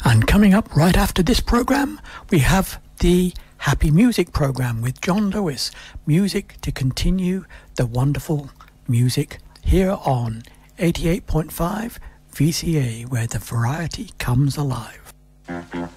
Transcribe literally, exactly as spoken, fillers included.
And coming up right after this program, we have the Happy Music program with John Lewis. Music to continue the wonderful music here on eighty-eight point five V C A, where the variety comes alive.